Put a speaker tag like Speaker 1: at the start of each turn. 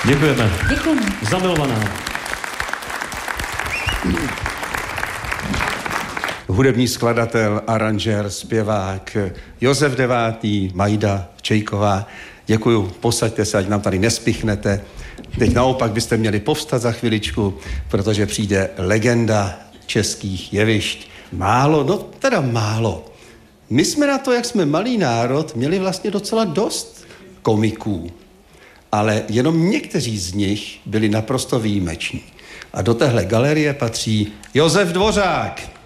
Speaker 1: Děkujeme.
Speaker 2: Děkujeme.
Speaker 1: Zamilovaná.
Speaker 3: Hudební skladatel, aranžér, zpěvák Josef IX., Majda Čejková. Děkuju, posaďte se, ať nám tady nespichnete. Teď naopak byste měli povstat za chviličku, protože přijde legenda českých jevišť. Málo, no teda málo. My jsme na to, jak jsme malý národ, měli vlastně docela dost komiků. Ale jenom někteří z nich byli naprosto výjimeční. A do téhle galerie patří Josef Dvořák.